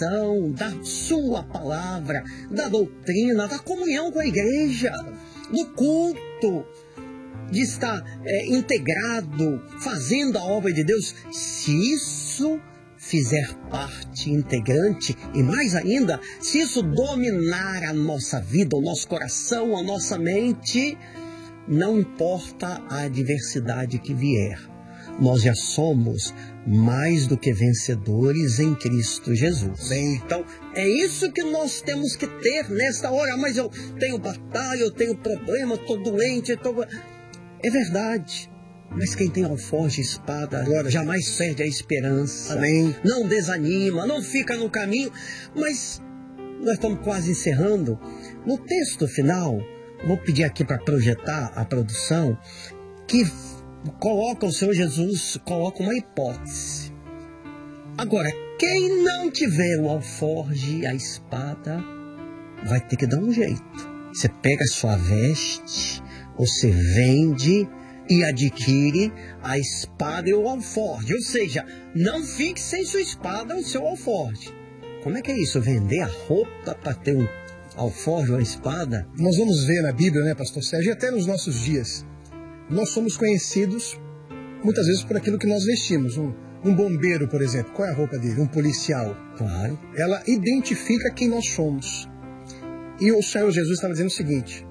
pregação, da sua palavra, da doutrina, da comunhão com a igreja, do culto, de estar integrado, fazendo a obra de Deus. Se isso fizer parte integrante, e mais ainda, se isso dominar a nossa vida, o nosso coração, a nossa mente, não importa a adversidade que vier, nós já somos mais do que vencedores em Cristo Jesus. Bem, então, é isso que nós temos que ter nesta hora. Mas eu tenho batalha, eu tenho problema, estou doente, É verdade. Mas quem tem alforje e espada agora jamais perde a esperança. Amém. Não desanima, não fica no caminho. Mas nós estamos quase encerrando. No texto final, vou pedir aqui para projetar a produção, que coloca o Senhor Jesus, coloca uma hipótese. Agora, quem não tiver o alforje, a espada, vai ter que dar um jeito. Você pega a sua veste, você vende e adquire a espada e o alforje. Ou seja, não fique sem sua espada ou seu alforje. Como é que é isso? Vender a roupa para ter um alforje ou uma espada? Nós vamos ver na Bíblia, né, pastor Sérgio, e até nos nossos dias, nós somos conhecidos muitas vezes por aquilo que nós vestimos. Um bombeiro, por exemplo, qual é a roupa dele? Um policial. Claro. Ela identifica quem nós somos. E o Senhor Jesus está dizendo o seguinte: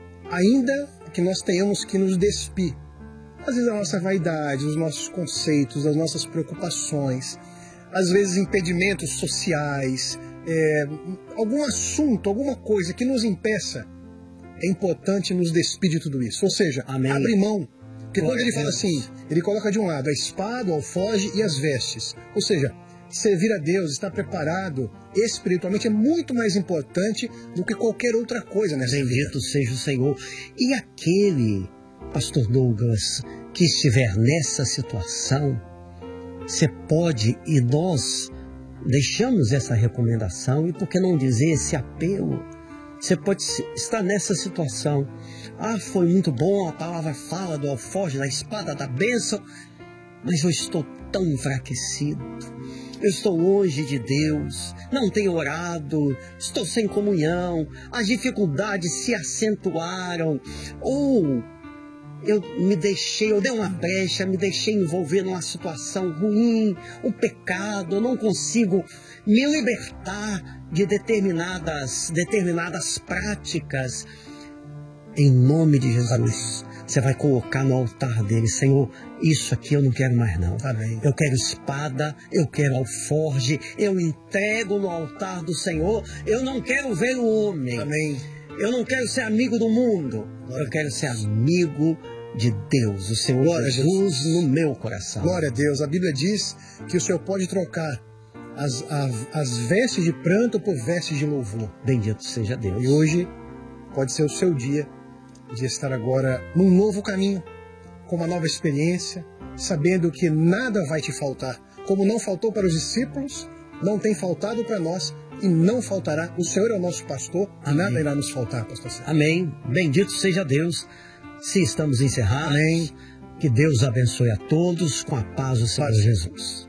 ainda que nós tenhamos que nos despir, às vezes, a nossa vaidade, os nossos conceitos, as nossas preocupações, às vezes impedimentos sociais, algum assunto, alguma coisa que nos impeça, é importante nos despir de tudo isso. Ou seja, Amém. Abrir mão. Porque quando ele fala assim, ele coloca de um lado a espada, o alforje e as vestes. Ou seja, servir a Deus, estar preparado espiritualmente é muito mais importante do que qualquer outra coisa nessa vida. Bendito seja o Senhor. E aquele, pastor Douglas, que estiver nessa situação, você pode, e nós deixamos essa recomendação, e por que não dizer esse apelo? Você pode estar nessa situação. Foi muito bom, a palavra fala do alforje, da espada, da bênção, mas eu estou tão enfraquecido. Eu estou longe de Deus, não tenho orado, estou sem comunhão, as dificuldades se acentuaram, ou eu dei uma brecha, me deixei envolver numa situação ruim, um pecado, eu não consigo me libertar de determinadas práticas. Em nome de Jesus, você vai colocar no altar dele: Senhor, isso aqui eu não quero mais não. Amém. Eu quero espada, eu quero alforje, eu entrego no altar do Senhor. Eu não quero ver o homem. Amém. Eu não quero ser amigo do mundo. Eu quero ser amigo de Deus, o Senhor Glória Jesus no meu coração. Glória a Deus. A Bíblia diz que o Senhor pode trocar as vestes de pranto por vestes de louvor. Bendito seja Deus. E hoje pode ser o seu dia de estar agora num novo caminho, com uma nova experiência, sabendo que nada vai te faltar. Como não faltou para os discípulos, não tem faltado para nós e não faltará. O Senhor é o nosso pastor, e nada irá nos faltar, pastor Sérgio. Amém. Bendito seja Deus. Se estamos encerrados, Amém. Que Deus abençoe a todos com a paz do Senhor Jesus.